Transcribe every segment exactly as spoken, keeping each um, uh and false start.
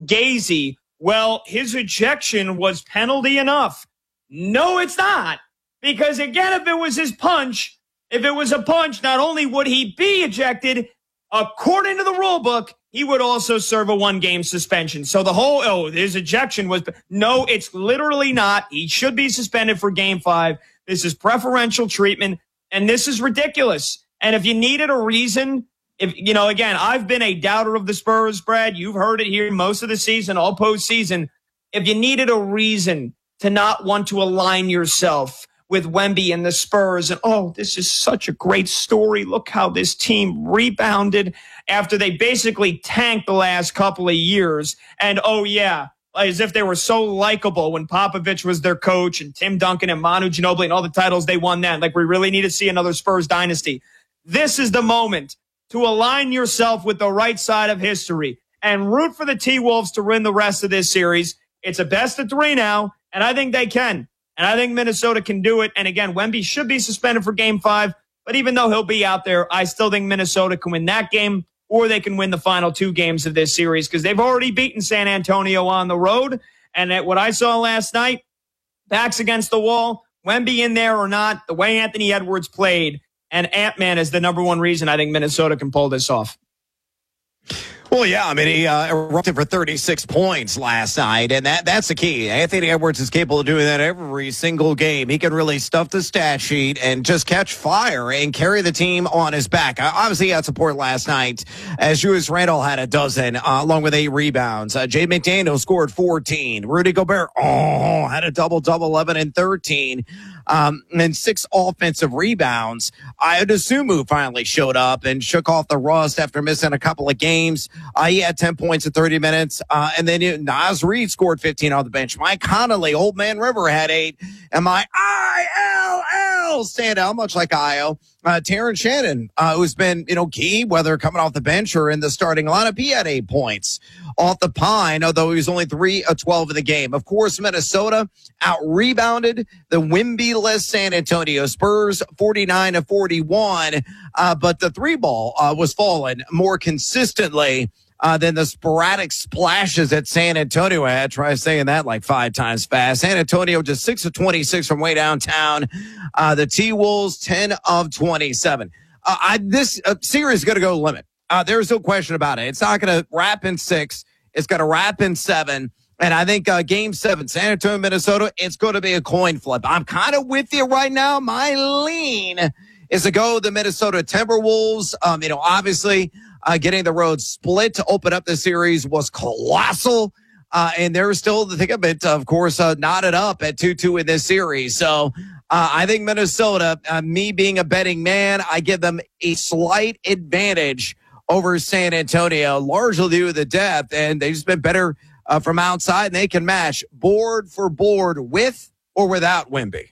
Fugazi. Well, his ejection was penalty enough. No, it's not. Because, again, if it was his punch, if it was a punch, not only would he be ejected, according to the rule book, he would also serve a one-game suspension. So the whole, oh, his ejection was, no, it's literally not. He should be suspended for game five. This is preferential treatment, and this is ridiculous. And if you needed a reason, if, you know, again, I've been a doubter of the Spurs, Brad. You've heard it here most of the season, all postseason. If you needed a reason to not want to align yourself with Wemby and the Spurs, and oh, this is such a great story. Look how this team rebounded after they basically tanked the last couple of years. And oh yeah, as if they were so likable when Popovich was their coach and Tim Duncan and Manu Ginobili and all the titles they won then. Like we really need to see another Spurs dynasty. This is the moment to align yourself with the right side of history and root for the T-Wolves to win the rest of this series. It's a best of three now, and I think they can. And I think Minnesota can do it. And again, Wemby should be suspended for game five. But even though he'll be out there, I still think Minnesota can win that game, or they can win the final two games of this series because they've already beaten San Antonio on the road. And at what I saw last night, backs against the wall, Wemby in there or not, the way Anthony Edwards played, and Ant-Man is the number one reason I think Minnesota can pull this off. Well, yeah, I mean, he uh, erupted for thirty-six points last night, and that that's the key. Anthony Edwards is capable of doing that every single game. He can really stuff the stat sheet and just catch fire and carry the team on his back. Uh, obviously, he had support last night, as Julius Randle had a dozen, uh, along with eight rebounds. Uh, Jay McDaniel scored fourteen. Rudy Gobert, oh, had a double-double, eleven and thirteen. Um, and six offensive rebounds. Ayo Dosunmu finally showed up and shook off the rust after missing a couple of games. Uh, he had ten points in thirty minutes. Uh, and then uh, Naz Reid scored fifteen on the bench. Mike Conley, Old Man River had eight. And my I L L standout, much like Ayo, uh, Terrence Shannon, uh, who's been, you know, key, whether coming off the bench or in the starting lineup, he had eight points off the pine, although he was only three of twelve in the game. Of course, Minnesota out-rebounded the Wemby-less San Antonio Spurs, forty-nine to forty-one, uh, but the three ball uh, was falling more consistently uh, than the sporadic splashes that San Antonio had. Try saying that like five times fast. San Antonio just six of twenty-six from way downtown. Uh, the T-Wolves, ten of twenty-seven. Uh, I, this uh, series is going to go limit. Uh, there's no question about it. It's not going to wrap in six. It's going to wrap in seven. And I think uh, game seven, San Antonio, Minnesota, it's going to be a coin flip. I'm kind of with you right now. My lean is to go the Minnesota Timberwolves. Um, you know, obviously uh, getting the road split to open up the series was colossal. Uh, and they're still, the thick of it, of course, uh, knotted up at two two in this series. So uh, I think Minnesota, uh, me being a betting man, I give them a slight advantage over San Antonio, largely due to the depth, and they've just been better uh, from outside, and they can match board for board with or without Wemby.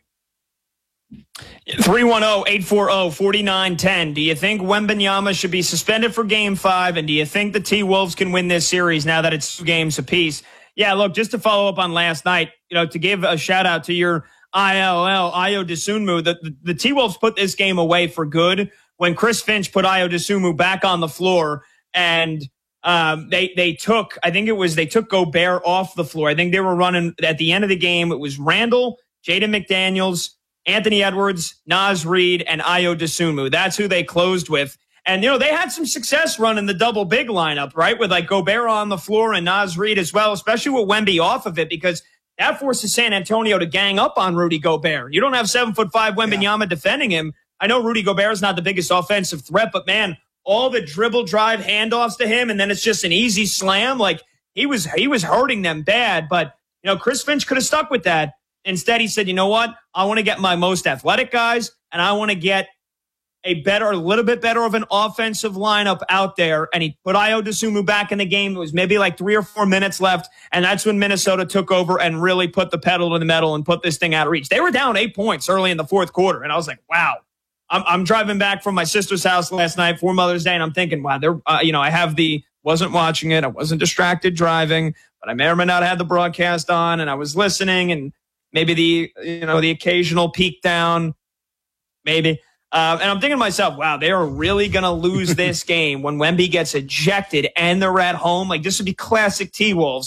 three one zero, eight four zero, four nine one zero. Do you think Wembanyama should be suspended for game five, and do you think the T-Wolves can win this series now that it's two games apiece? Yeah, look, just to follow up on last night, you know, to give a shout-out to your I L L, Ayo Dosunmu, the, the, the T-Wolves put this game away for good when Chris Finch put Ayo Dosunmu back on the floor, and um, they they took, I think it was, they took Gobert off the floor. I think they were running, at the end of the game, it was Randle, Jaden McDaniels, Anthony Edwards, Naz Reid, and Ayo Dosunmu. That's who they closed with. And, you know, they had some success running the double big lineup, right, with, like, Gobert on the floor and Naz Reid as well, especially with Wemby off of it, because that forces San Antonio to gang up on Rudy Gobert. You don't have seven foot five Wembanyama yeah. defending him. I know Rudy Gobert is not the biggest offensive threat, but, man, all the dribble drive handoffs to him, and then it's just an easy slam. Like, he was he was hurting them bad. But, you know, Chris Finch could have stuck with that. Instead, he said, you know what? I want to get my most athletic guys, and I want to get a better, a little bit better of an offensive lineup out there. And he put Ayo Dosunmu back in the game. It was maybe like three or four minutes left, and that's when Minnesota took over and really put the pedal to the metal and put this thing out of reach. They were down eight points early in the fourth quarter, and I was like, wow. I'm, I'm driving back from my sister's house last night for Mother's Day, and I'm thinking, wow, there, uh, you know, I have the, wasn't watching it. I wasn't distracted driving, but I may or may not have the broadcast on, and I was listening, and maybe the, you know, the occasional peek down, maybe. Uh, and I'm thinking to myself, wow, they are really going to lose this game when Wemby gets ejected and they're at home. Like, this would be classic T-Wolves.